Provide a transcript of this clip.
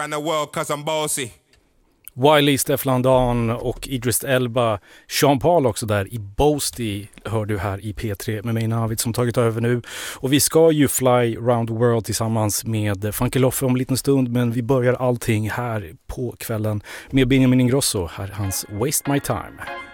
And the world 'cause I'm bossy. Wiley, Steffan Dan och Idris Elba. Sean Paul också där i Boasty hör du här i P3 med mig Navid som tagit över nu. Och vi ska ju fly around the world tillsammans med Funky Loffe om en liten stund, men vi börjar allting här på kvällen med Benjamin Ingrosso. Här hans Waste My Time.